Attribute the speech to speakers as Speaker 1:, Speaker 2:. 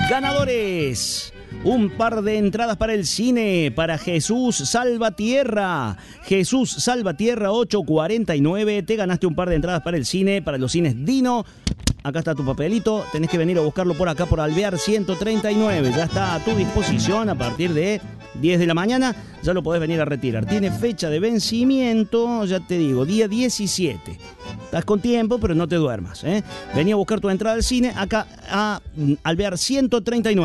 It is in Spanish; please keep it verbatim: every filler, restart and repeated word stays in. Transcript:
Speaker 1: Ganadores. Un par de entradas para el cine para Jesús Salvatierra. Jesús Salvatierra ocho cuarenta y nueve. Te ganaste un par de entradas para el cine, para los cines Dino. Acá está tu papelito. Tenés que venir a buscarlo por acá, por Alvear ciento treinta y nueve. Ya está a tu disposición a partir de diez de la mañana. Ya lo podés venir a retirar. Tiene fecha de vencimiento, ya te digo, día diecisiete. Estás con tiempo, pero no te duermas, ¿eh? Vení a buscar tu entrada al cine acá a Alvear ciento treinta y nueve.